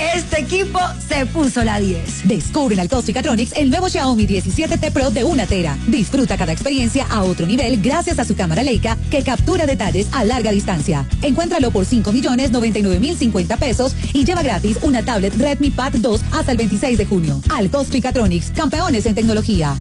Este equipo se puso la 10. Descubre en Altos Ficatronics el nuevo Xiaomi 17T Pro de 1 tera. Disfruta cada experiencia a otro nivel gracias a su cámara Leica que captura detalles a larga distancia. Encuéntralo por 5.099.050 pesos y lleva gratis una tablet Redmi Pad 2 hasta el 26 de junio. Altos Ficatronics, campeones en tecnología.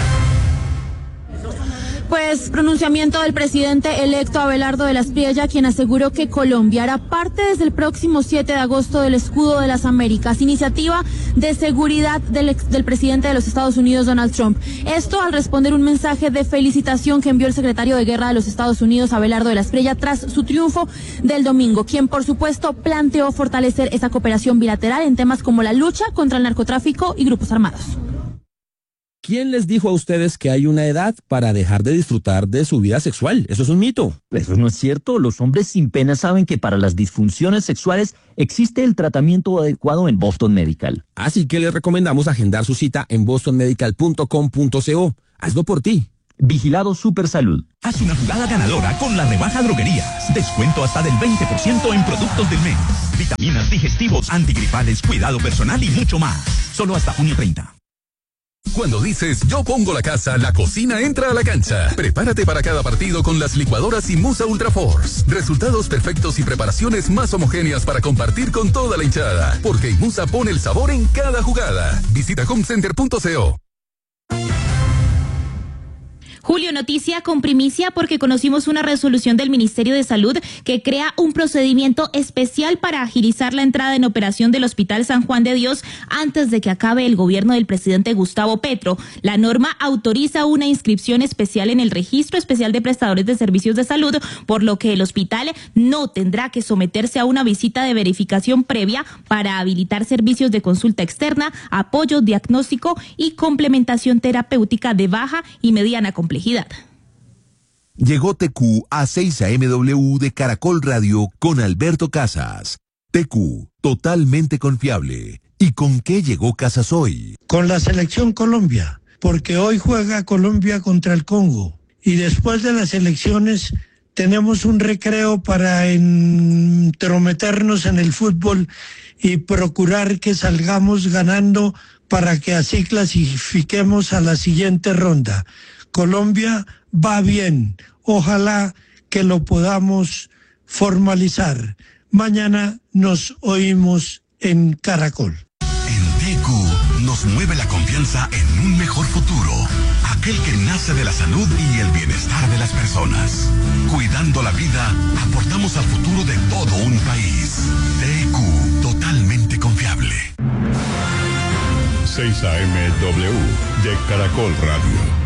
Pues pronunciamiento del presidente electo Abelardo de la Espriella, quien aseguró que Colombia hará parte desde el próximo 7 de agosto del Escudo de las Américas, iniciativa de seguridad del presidente de los Estados Unidos, Donald Trump. Esto al responder un mensaje de felicitación que envió el secretario de Guerra de los Estados Unidos, Abelardo de la Espriella, tras su triunfo del domingo, quien por supuesto planteó fortalecer esa cooperación bilateral en temas como la lucha contra el narcotráfico y grupos armados. ¿Quién les dijo a ustedes que hay una edad para dejar de disfrutar de su vida sexual? Eso es un mito. Eso no es cierto. Los hombres sin pena saben que para las disfunciones sexuales existe el tratamiento adecuado en Boston Medical. Así que les recomendamos agendar su cita en bostonmedical.com.co. Hazlo por ti. Vigilado Supersalud. Haz una jugada ganadora con la rebaja Droguerías. Descuento hasta del 20% en productos del mes. Vitaminas, digestivos, antigripales, cuidado personal y mucho más. Solo hasta junio 30. Cuando dices yo pongo la casa, la cocina entra a la cancha. Prepárate para cada partido con las licuadoras Imusa Ultra Force. Resultados perfectos y preparaciones más homogéneas para compartir con toda la hinchada. Porque Imusa pone el sabor en cada jugada. Visita homecenter.co. Julio, noticia con primicia porque conocimos una resolución del Ministerio de Salud que crea un procedimiento especial para agilizar la entrada en operación del Hospital San Juan de Dios antes de que acabe el gobierno del presidente Gustavo Petro. La norma autoriza una inscripción especial en el Registro Especial de Prestadores de Servicios de Salud, por lo que el hospital no tendrá que someterse a una visita de verificación previa para habilitar servicios de consulta externa, apoyo diagnóstico y complementación terapéutica de baja y mediana complejidad. Llegó TQ a 6 AMW de Caracol Radio con Alberto Casas. TQ, totalmente confiable. ¿Y con qué llegó Casas hoy? Con la selección Colombia, porque hoy juega Colombia contra el Congo. Y después de las elecciones tenemos un recreo para entrometernos en el fútbol y procurar que salgamos ganando para que así clasifiquemos a la siguiente ronda. Colombia va bien, ojalá que lo podamos formalizar. Mañana nos oímos en Caracol. En TQ nos mueve la confianza en un mejor futuro, aquel que nace de la salud y el bienestar de las personas. Cuidando la vida, aportamos al futuro de todo un país. TQ, totalmente confiable. 6 AMW de Caracol Radio.